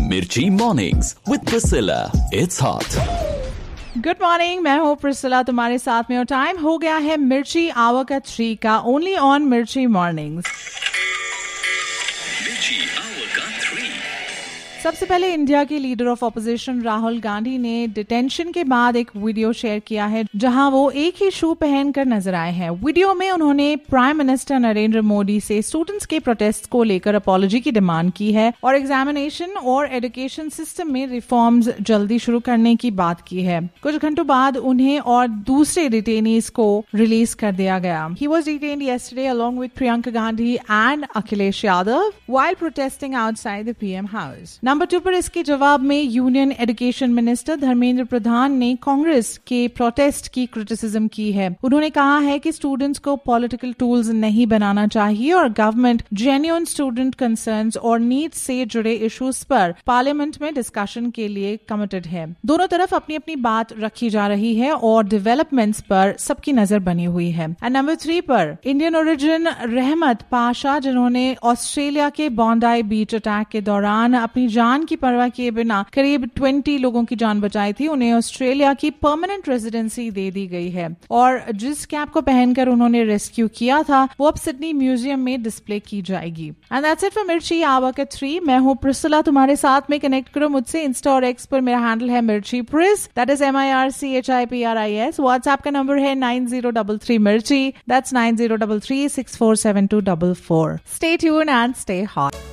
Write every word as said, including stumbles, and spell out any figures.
मिर्ची mornings with Priscilla, it's hot. Good morning, मैं हूँ प्रिसिला तुम्हारे साथ में और टाइम हो गया है मिर्ची आवर का थ्री का, ओनली ऑन मिर्ची मॉर्निंग्स। मिर्ची आवर का थ्री। सबसे पहले इंडिया के leader of opposition Rahul Gandhi ने डिटेंशन के बाद एक वीडियो शेयर किया है जहां वो एक ही शू पहनकर नजर आए हैं। वीडियो में उन्होंने प्राइम मिनिस्टर नरेंद्र मोदी से स्टूडेंट्स के प्रोटेस्ट को लेकर अपॉलॉजी की डिमांड की है और एग्जामिनेशन और एजुकेशन सिस्टम में रिफॉर्म्स जल्दी शुरू करने की बात की है। कुछ घंटों बाद उन्हें और दूसरे डिटेनीज को रिलीज कर दिया गया। He was detained yesterday along with Priyanka Gandhi and Akhilesh Yadav while protesting outside the P M house. Number two पर इसके जवाब में union education minister Dharmendra Pradhan ने कांग्रेस के प्रोटेस्ट की क्रिटिसिज्म की है। उन्होंने कहा है कि स्टूडेंट्स को पॉलिटिकल टूल्स नहीं बनाना चाहिए और गवर्नमेंट जेन्युइन स्टूडेंट कंसर्न्स और नीड्स से जुड़े इश्यूज पर पार्लियामेंट में डिस्कशन के लिए कमिटेड है। दोनों तरफ अपनी अपनी बात रखी जा रही है और डेवलपमेंट्स पर सबकी नजर बनी हुई है। एंड नंबर थ्री पर इंडियन ओरिजिन रहमत पाशा, जिन्होंने ऑस्ट्रेलिया के बॉन्डाई बीच अटैक के दौरान अपनी जान की परवाह किए बिना करीब बीस लोगों की जान बचाई थी, उन्हें ऑस्ट्रेलिया की परमानेंट रेजिडेंसी दे दी गई है और जिस कैप को पहनकर उन्होंने रेस्क्यू किया था वो अब सिडनी म्यूजियम में डिस्प्ले की जाएगी। एंड दैट्स इट फॉर मिर्ची आवर के थ्री। मैं हूँ प्रिसिला, तुम्हारे साथ में। कनेक्ट करो मुझसे इंस्टा और एक्स पर, मेरा हैंडल है मिर्ची प्रिस, that is M I R C H I P R I S. WhatsApp का नंबर है नाइन जीरो डबल थ्री मिर्ची, that's nine zero double three six four seven to double four. Stay tuned and stay hot.